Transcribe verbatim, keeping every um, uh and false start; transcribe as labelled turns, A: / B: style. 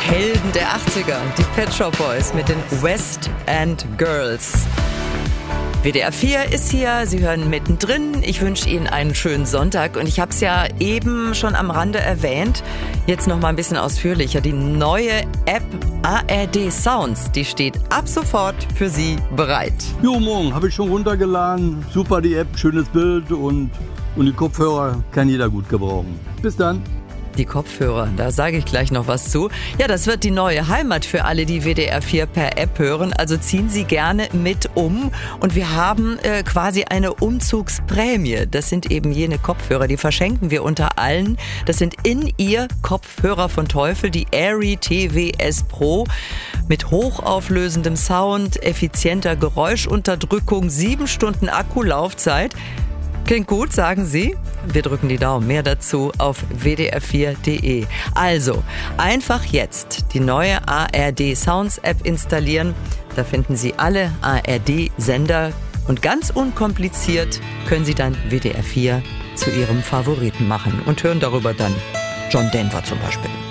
A: Helden der achtziger, die Pet Shop Boys mit den West End Girls. W D R vier ist hier, Sie hören mittendrin. Ich wünsche Ihnen einen schönen Sonntag und ich habe es ja eben schon am Rande erwähnt, jetzt noch mal ein bisschen ausführlicher. Die neue App A R D Sounds, die steht ab sofort für Sie bereit.
B: Jo, morgen habe ich schon runtergeladen. Super die App, schönes Bild und, und die Kopfhörer kann jeder gut gebrauchen. Bis dann.
A: Die Kopfhörer, da sage ich gleich noch was zu. Ja, das wird die neue Heimat für alle, die W D R vier per App hören. Also ziehen Sie gerne mit um. Und wir haben äh, quasi eine Umzugsprämie. Das sind eben jene Kopfhörer, die verschenken wir unter allen. Das sind In-Ear-Kopfhörer von Teufel, die Airy T W S Pro. Mit hochauflösendem Sound, effizienter Geräuschunterdrückung, sieben Stunden Akkulaufzeit. Klingt gut, sagen Sie? Wir drücken die Daumen. Mehr dazu auf w d r vier punkt d e. Also, einfach jetzt die neue A R D Sounds App installieren. Da finden Sie alle A R D-Sender. Und ganz unkompliziert können Sie dann W D R vier zu Ihrem Favoriten machen und hören darüber dann John Denver zum Beispiel.